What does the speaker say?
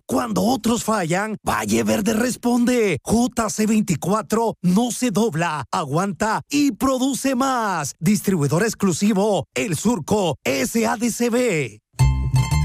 Cuando otros fallan, Valle Verde responde. JC24 no se dobla, aguanta y produce más. Distribuidor exclusivo, El Surco SADCB.